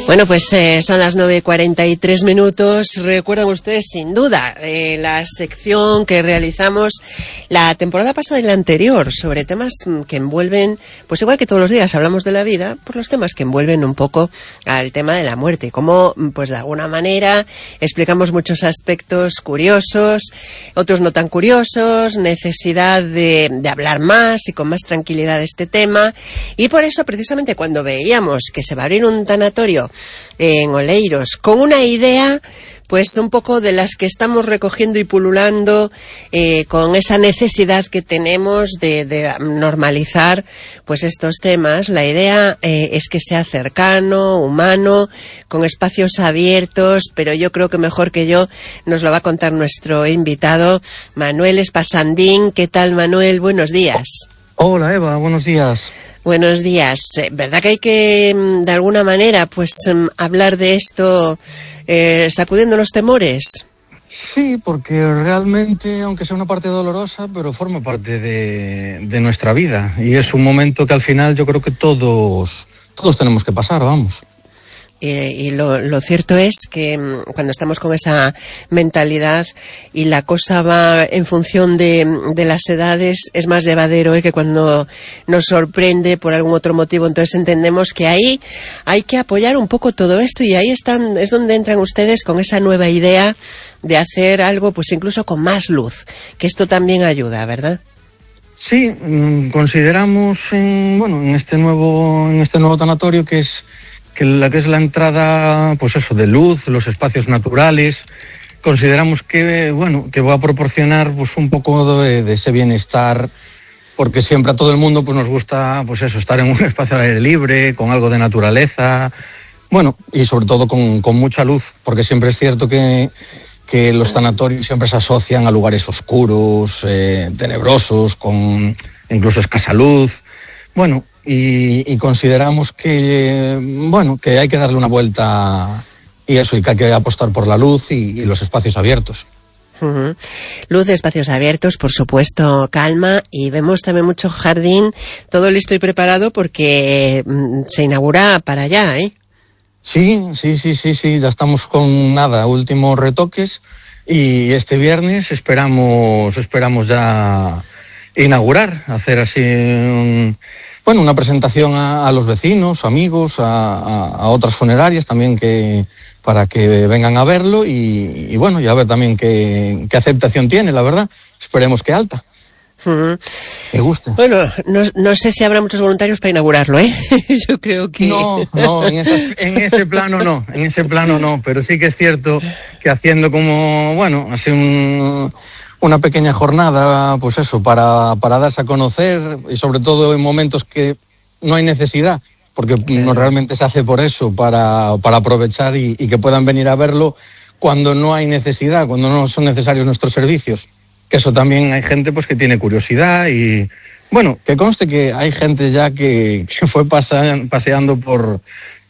Bueno, pues son las 9:43. Recuerdan ustedes sin duda la sección que realizamos la temporada pasada y la anterior sobre temas que envuelven, pues igual que todos los días hablamos de la vida, por los temas que envuelven un poco al tema de la muerte. Como, pues de alguna manera, explicamos muchos aspectos curiosos, otros no tan curiosos, necesidad de hablar más y con más tranquilidad de este tema. Y por eso, precisamente, cuando veíamos que se va a abrir un tanatorio en Oleiros, con una idea pues un poco de las que estamos recogiendo y pululando, con esa necesidad que tenemos de normalizar pues estos temas. La idea es que sea cercano, humano, con espacios abiertos, pero yo creo que mejor que yo nos lo va a contar nuestro invitado, Manuel Espasandín. ¿Qué tal, Manuel? Buenos días. Hola, Eva, buenos días. Buenos días. ¿Verdad que hay que, de alguna manera, pues hablar de esto sacudiendo los temores? Sí, porque realmente, aunque sea una parte dolorosa, pero forma parte de nuestra vida. Y es un momento que al final yo creo que todos tenemos que pasar, vamos. Y lo cierto es que cuando estamos con esa mentalidad y la cosa va en función de las edades, es más llevadero que cuando nos sorprende por algún otro motivo. Entonces entendemos que ahí hay que apoyar un poco todo esto, y ahí es donde entran ustedes con esa nueva idea de hacer algo pues incluso con más luz, que esto también ayuda, ¿verdad? Sí, consideramos en este nuevo tanatorio que es la entrada, pues eso, de luz, los espacios naturales. Consideramos que va a proporcionar pues un poco de ese bienestar, porque siempre a todo el mundo pues nos gusta pues eso, estar en un espacio al aire libre, con algo de naturaleza, y sobre todo con mucha luz, porque siempre es cierto que los tanatorios siempre se asocian a lugares oscuros, tenebrosos, con incluso escasa luz. Y consideramos que hay que darle una vuelta y que hay que apostar por la luz y los espacios abiertos. Uh-huh. Luz, espacios abiertos, por supuesto, calma, y vemos también mucho jardín, todo listo y preparado porque se inaugura para allá, ¿eh? Sí, ya estamos con últimos retoques, y este viernes esperamos ya inaugurar, hacer así una presentación a los vecinos, amigos, a otras funerarias también, para que vengan a verlo y a ver también qué aceptación tiene, la verdad. Esperemos que alta. Uh-huh. Que guste. Bueno, no sé si habrá muchos voluntarios para inaugurarlo, ¿eh? Yo creo que... No, en ese plano no, pero sí que es cierto que haciendo así una pequeña jornada, pues eso, para darse a conocer, y sobre todo en momentos que no hay necesidad, porque no realmente se hace por eso, para aprovechar y que puedan venir a verlo cuando no hay necesidad, cuando no son necesarios nuestros servicios. Que eso también hay gente pues que tiene curiosidad y, que conste que hay gente ya que fue paseando por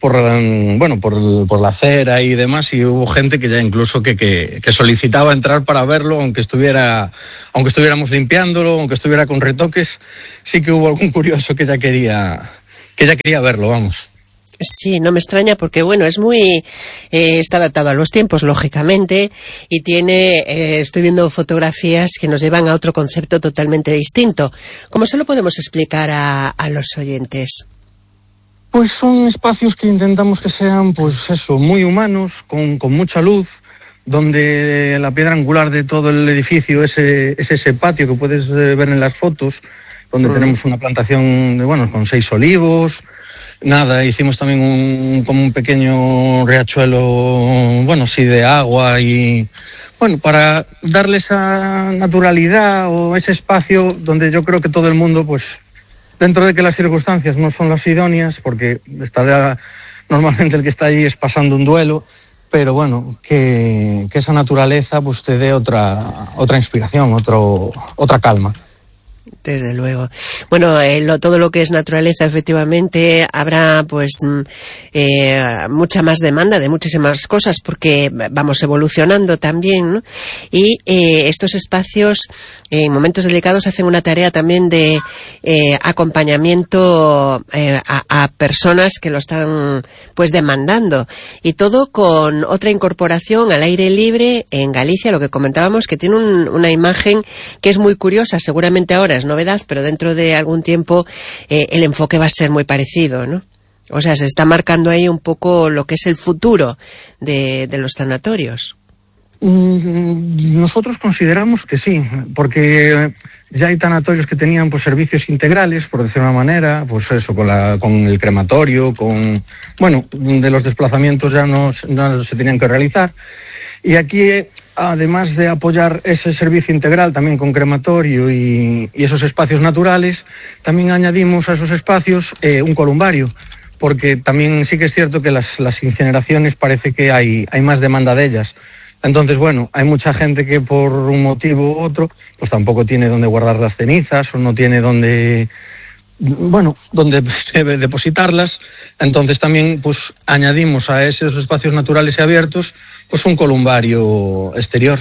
la acera y demás, y hubo gente que ya incluso que solicitaba entrar para verlo, aunque estuviéramos limpiándolo, aunque estuviera con retoques. Sí que hubo algún curioso que ya quería verlo, vamos. Sí, no me extraña porque, es muy... está adaptado a los tiempos, lógicamente, y tiene... estoy viendo fotografías que nos llevan a otro concepto totalmente distinto. ¿Cómo se lo podemos explicar a los oyentes? Pues son espacios que intentamos que sean, pues eso, muy humanos, con mucha luz, donde la piedra angular de todo el edificio es ese patio que puedes ver en las fotos, donde tenemos una plantación con 6 olivos. Hicimos también como un pequeño riachuelo, de agua, y para darle esa naturalidad o ese espacio donde yo creo que todo el mundo, pues, dentro de que las circunstancias no son las idóneas, porque normalmente el que está allí es pasando un duelo, pero que esa naturaleza pues te dé otra inspiración, otra calma. Desde luego. Bueno, todo lo que es naturaleza, efectivamente, habrá pues mucha más demanda de muchísimas cosas porque vamos evolucionando también, ¿no? Y estos espacios en momentos delicados hacen una tarea también de acompañamiento a personas que lo están pues demandando, y todo con otra incorporación al aire libre en Galicia, lo que comentábamos, que tiene una imagen que es muy curiosa. Seguramente ahora es novedad, pero dentro de algún tiempo el enfoque va a ser muy parecido, ¿no? O sea, se está marcando ahí un poco lo que es el futuro de los tanatorios. Nosotros consideramos que sí, porque ya hay tanatorios que tenían pues servicios integrales, por decir una manera, pues eso, con el crematorio, de los desplazamientos ya no se tenían que realizar. Y aquí, además de apoyar ese servicio integral también con crematorio y esos espacios naturales, también añadimos a esos espacios un columbario, porque también sí que es cierto que las incineraciones parece que hay más demanda de ellas. Entonces, hay mucha gente que por un motivo u otro pues tampoco tiene dónde guardar las cenizas o no tiene dónde depositarlas. Entonces también pues añadimos a esos espacios naturales y abiertos pues un columbario exterior.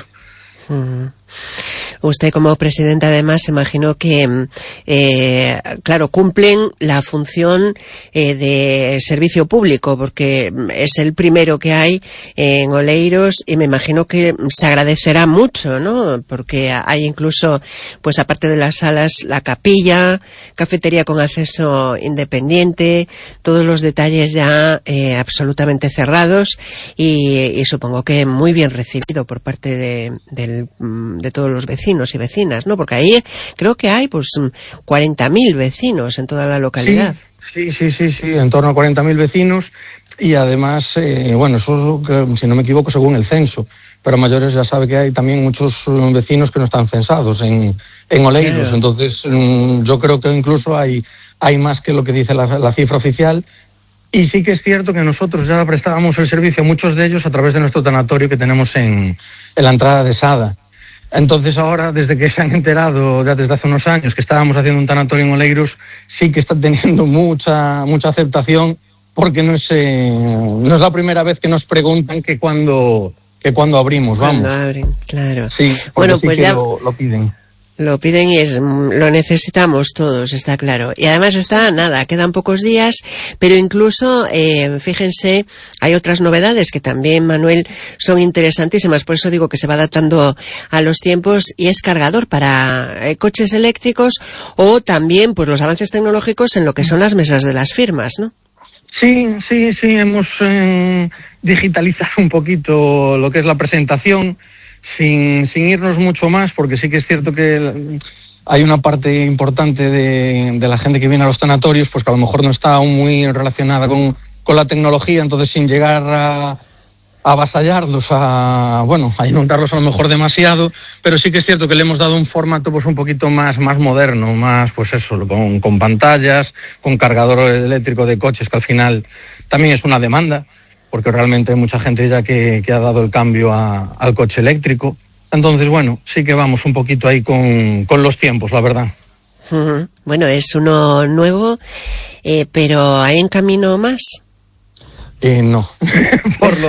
Usted como presidenta además imagino que claro, cumplen la función de servicio público, porque es el primero que hay en Oleiros, y me imagino que se agradecerá mucho, ¿no? Porque hay incluso, pues aparte de las salas, la capilla, cafetería con acceso independiente, todos los detalles ya absolutamente cerrados, y supongo que muy bien recibido por parte de todos los vecinos y vecinas, ¿no? Porque ahí creo que hay pues 40.000 vecinos en toda la localidad. Sí, en torno a 40.000 vecinos, y además, eso, si no me equivoco, según el censo, pero mayores ya sabe que hay también muchos vecinos que no están censados en Oleiros. Claro. Entonces yo creo que incluso hay más que lo que dice la cifra oficial. Y sí que es cierto que nosotros ya prestábamos el servicio a muchos de ellos a través de nuestro tanatorio que tenemos en la entrada de Sada. Entonces ahora, desde que se han enterado ya desde hace unos años que estábamos haciendo un tanatorio en Oleiros, sí que está teniendo mucha aceptación, porque no es la primera vez que nos preguntan que cuando abrimos, vamos. Cuando abren, claro. Sí, bueno, pues ya lo piden. Lo piden y lo necesitamos todos, está claro. Y además quedan pocos días, pero incluso, fíjense, hay otras novedades que también, Manuel, son interesantísimas. Por eso digo que se va adaptando a los tiempos, y es cargador para coches eléctricos, o también pues los avances tecnológicos en lo que son las mesas de las firmas, ¿no? Sí, hemos digitalizado un poquito lo que es la presentación, sin irnos mucho más, porque sí que es cierto que hay una parte importante de la gente que viene a los tanatorios pues que a lo mejor no está aún muy relacionada con la tecnología, entonces sin llegar a avasallarlos, a inundarlos a lo mejor demasiado, pero sí que es cierto que le hemos dado un formato pues un poquito más moderno, más pues eso, con pantallas, con cargador eléctrico de coches, que al final también es una demanda, porque realmente hay mucha gente ya que ha dado el cambio al coche eléctrico. Entonces, sí que vamos un poquito ahí con los tiempos, la verdad. Uh-huh. Bueno, es uno nuevo, pero ¿hay en camino más? No. Por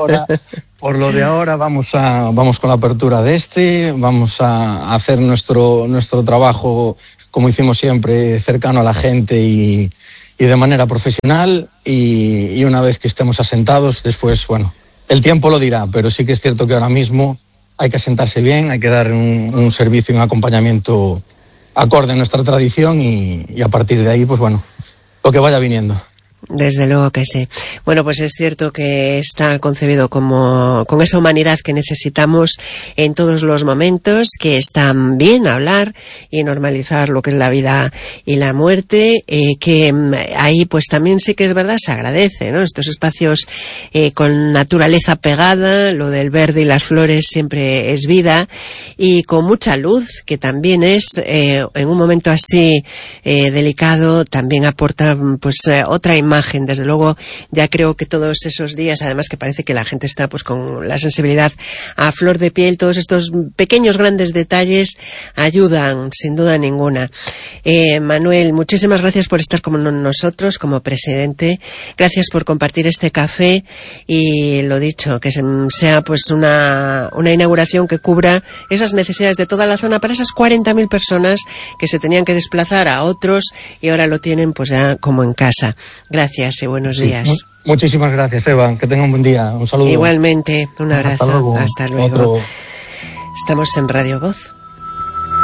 lo de ahora vamos con la apertura de vamos a hacer nuestro trabajo, como hicimos siempre, cercano a la gente y de manera profesional, y una vez que estemos asentados, después, el tiempo lo dirá, pero sí que es cierto que ahora mismo hay que asentarse bien, hay que dar un servicio y un acompañamiento acorde a nuestra tradición, y a partir de ahí, pues lo que vaya viniendo. Desde luego que sí. Bueno, pues es cierto que está concebido con esa humanidad que necesitamos en todos los momentos, que está bien hablar y normalizar lo que es la vida y la muerte, que ahí pues también sí que es verdad, se agradece, ¿no? Estos espacios con naturaleza pegada, lo del verde y las flores siempre es vida, y con mucha luz, que también es, en un momento así delicado, también aporta pues otra imagen imagen. Desde luego, ya creo que todos esos días, además que parece que la gente está pues con la sensibilidad a flor de piel, todos estos pequeños, grandes detalles ayudan, sin duda ninguna. Manuel, muchísimas gracias por estar con nosotros como presidente. Gracias por compartir este café y lo dicho, que sea pues una inauguración que cubra esas necesidades de toda la zona para esas 40.000 personas que se tenían que desplazar a otros y ahora lo tienen pues ya como en casa. Gracias y buenos días. Muchísimas gracias, Eva. Que tenga un buen día. Un saludo. Igualmente, un abrazo. Hasta luego. Hasta luego. Estamos en Radio Voz.